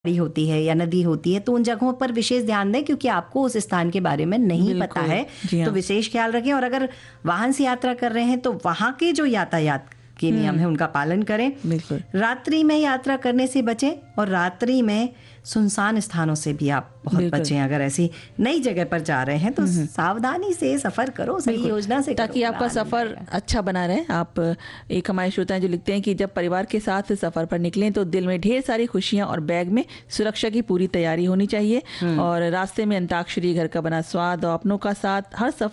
होती है या नदी होती है तो उन जगहों पर विशेष ध्यान दें, क्योंकि आपको उस स्थान के बारे में नहीं पता है। तो विशेष ख्याल रखें। और अगर वाहन से यात्रा कर रहे हैं तो वहाँ के जो यातायात के नियम है उनका पालन करें। रात्रि में यात्रा करने से बचें और रात्रि में सुनसान स्थानों से भी आप बहुत बचें। अगर ऐसी नई जगह पर जा रहे हैं तो सावधानी से सफर करो, सही योजना से, ताकि आपका सफर अच्छा बना रहे। आप एक हमारे श्रोता जो लिखते हैं कि जब परिवार के साथ सफर पर निकलें तो दिल में ढेर सारी खुशियां और बैग में सुरक्षा की पूरी तैयारी होनी चाहिए। और रास्ते में अंताक्षरी, घर का बना स्वाद और अपनों का साथ हर सफर